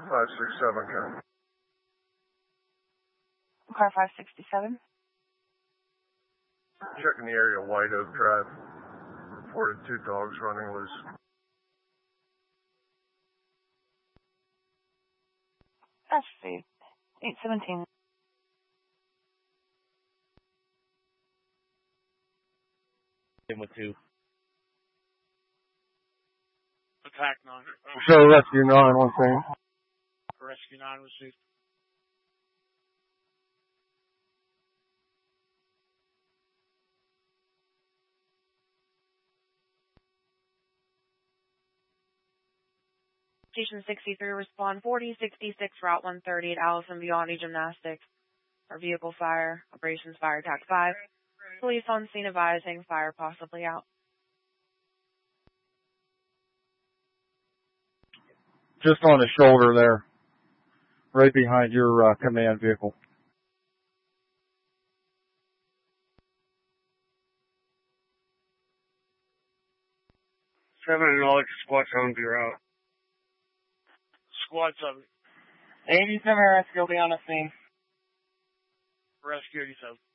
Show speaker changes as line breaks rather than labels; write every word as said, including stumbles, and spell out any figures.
five six seven, Ken.
Car five sixty-seven.
Checking the area, White Oak Drive. Reported two dogs running loose.
That's safe. eight seventeen.
In with two. Attack nine.
Show rescue nine, one thing.
Rescue nine received.
Station sixty-three, respond forty sixty-six, Route one thirty at Allison Biondi Gymnastics. Our vehicle fire, operations fire attack five. Police on scene advising, fire possibly out.
Just on the shoulder there, right behind your uh, command vehicle.
Seven and Alex, squad seven, be out.
Squad seven.
eighty-seven rescue will be on the scene.
Rescue eighty-seven.